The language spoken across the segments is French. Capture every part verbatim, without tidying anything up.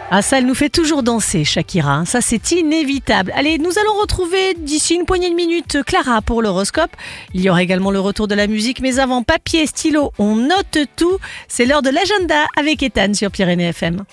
Ah, ça, elle nous fait toujours danser, Shakira. hein. Ça, c'est inévitable. Allez, nous allons retrouver d'ici une poignée de minutes Clara pour l'horoscope. Il y aura également le retour de la musique. Mais avant, papier, stylo, on note tout. C'est l'heure de l'agenda avec Ethan sur Pyrénées F M.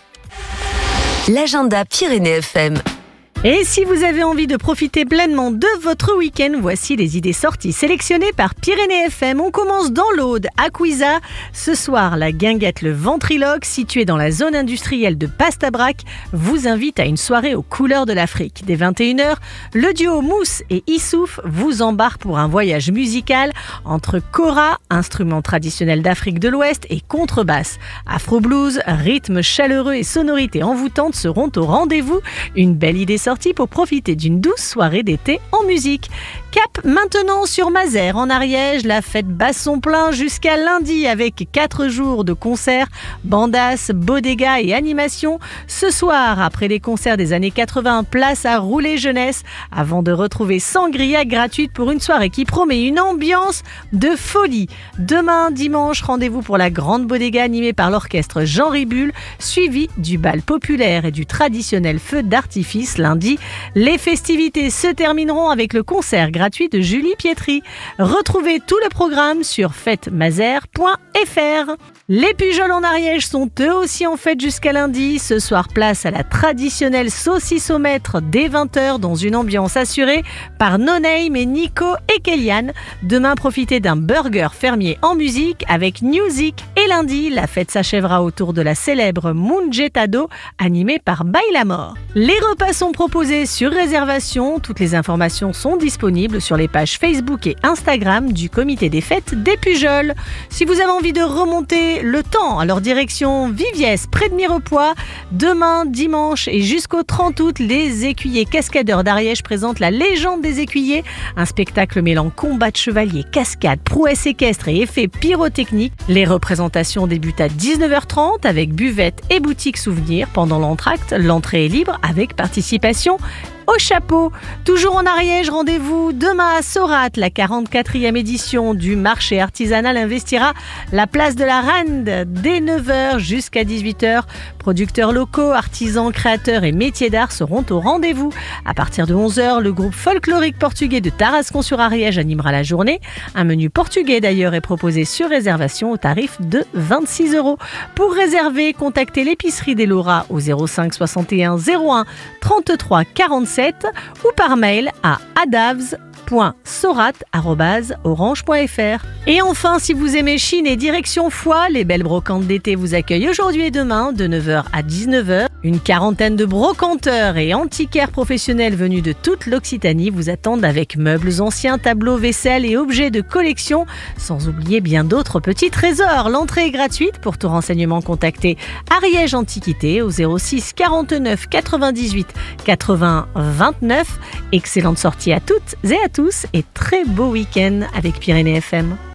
L'agenda Pyrénées F M. Et si vous avez envie de profiter pleinement de votre week-end, voici les idées sorties sélectionnées par Pyrénées F M. On commence dans l'Aude, à Cuisa. Ce soir, la guinguette Le Ventriloque, située dans la zone industrielle de Pastabrac, vous invite à une soirée aux couleurs de l'Afrique. Dès vingt et une heures, le duo Mousse et Issouf vous embarque pour un voyage musical entre kora, instrument traditionnel d'Afrique de l'Ouest, et contrebasse. Afro-blues, rythme chaleureux et sonorités envoûtantes seront au rendez-vous. Une belle idée sortie pour profiter d'une douce soirée d'été en musique. Cap maintenant sur Mazères en Ariège, la fête bat son plein jusqu'à lundi avec quatre jours de concerts, bandas, bodega et animations. Ce soir, après les concerts des années quatre-vingts, place à Rouler Jeunesse avant de retrouver Sangria gratuite pour une soirée qui promet une ambiance de folie. Demain, dimanche, rendez-vous pour la grande bodega animée par l'orchestre Jean Ribul, suivi du bal populaire et du traditionnel feu d'artifice lundi. Les festivités se termineront avec le concert gratuit de Julie Pietri. Retrouvez tout le programme sur fête mazères point f r. Les Pujols en Ariège sont eux aussi en fête jusqu'à lundi. Ce soir, place à la traditionnelle saucissomètre dès vingt heures dans une ambiance assurée par No Name et Nico et Kéliane. Demain, profitez d'un burger fermier en musique avec Music. Et lundi, la fête s'achèvera autour de la célèbre Mungetado animée par Bailamor. Les repas sont proposés sur réservation. Toutes les informations sont disponibles sur les pages Facebook et Instagram du comité des fêtes des Pujols. Si vous avez envie de remonter le temps à leur direction Viviès près de Mirepoix, demain dimanche et jusqu'au trente août, les écuyers cascadeurs d'Ariège présentent la légende des écuyers, un spectacle mêlant combat de chevaliers, cascades, prouesses équestres et effets pyrotechniques. Les représentations débutent à dix-neuf heures trente avec buvette et boutique souvenirs. Pendant l'entracte, l'entrée est libre avec participation au chapeau. Toujours en Ariège, rendez-vous demain à Saurat. La quarante-quatrième édition du marché artisanal investira la place de la Rande dès neuf heures jusqu'à dix-huit heures. Producteurs locaux, artisans, créateurs et métiers d'art seront au rendez-vous. À partir de onze heures, le groupe folklorique portugais de Tarascon-sur-Ariège animera la journée. Un menu portugais d'ailleurs est proposé sur réservation au tarif de vingt-six euros. Pour réserver, contactez l'épicerie des Lauras au zéro cinq soixante et un zéro un trente-trois quarante-sept ou par mail à adavs point saurat arobase orange point f r. Et enfin, si vous aimez Chine et direction Foix, les belles brocantes d'été vous accueillent aujourd'hui et demain de neuf heures à dix-neuf heures. Une quarantaine de brocanteurs et antiquaires professionnels venus de toute l'Occitanie vous attendent avec meubles anciens, tableaux, vaisselle et objets de collection, sans oublier bien d'autres petits trésors. L'entrée est gratuite. Pour tout renseignement, contactez Ariège Antiquité au zéro six quarante-neuf quatre-vingt-dix-huit quatre-vingts vingt-neuf. Excellente sortie à toutes et à tous et très beau week-end avec Pyrénées F M.